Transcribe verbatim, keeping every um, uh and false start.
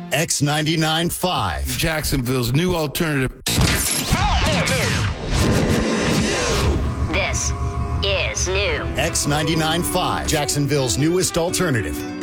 X ninety-nine point five. Jacksonville's new alternative. This is new. X ninety-nine point five. Jacksonville's newest alternative.